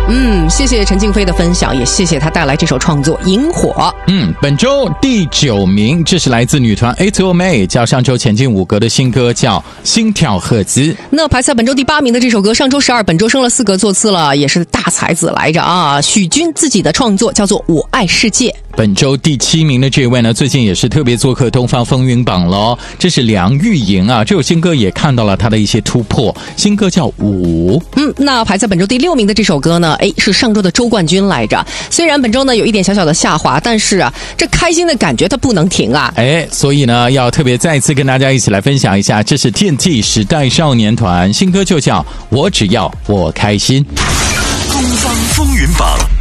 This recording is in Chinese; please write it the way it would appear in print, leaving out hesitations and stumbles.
谢谢陈静飞的分享，也谢谢他带来这首创作《萤火》。 本周第9名，这是来自女团 A2O 较上周前进5格的新歌，叫《心跳赫兹》。 那排在本周第8名的这首歌，上周12，本周升了4格，作词了，也是大才子来着啊！许君自己的创作叫做《我爱世界》。 本周第7名的这位呢，最近也是特别做客东方风云榜咯，这是梁玉莹啊，这首新歌也看到了她的一些突破，新歌叫《舞》。 那排在本周第6名的这首歌呢，是上周的周冠军来着。虽然本周呢有一点小小的下滑，但是啊，这开心的感觉它不能停啊！ 所以呢，要特别再一次跟大家一起来分享一下，这是 TNT 时代少年团新歌，就叫《我只要我开心》。 东方风云榜